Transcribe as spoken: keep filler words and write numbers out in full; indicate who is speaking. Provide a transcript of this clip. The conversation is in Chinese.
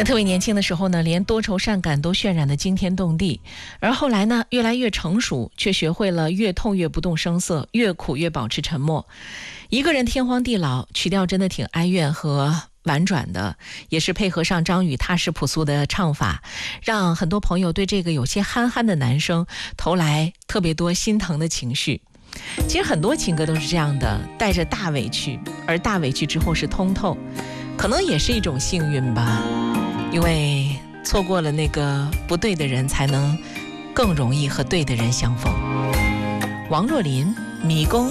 Speaker 1: 在特别年轻的时候呢，连多愁善感都渲染得惊天动地，而后来呢，越来越成熟，却学会了越痛越不动声色，越苦越保持沉默。一个人天荒地老，曲调真的挺哀怨和婉转的，也是配合上张宇踏实朴素的唱法，让很多朋友对这个有些憨憨的男生投来特别多心疼的情绪。其实很多情歌都是这样的，带着大委屈，而大委屈之后是通透，可能也是一种幸运吧，因为错过了那个不对的人，才能更容易和对的人相逢。王若琳，迷宫。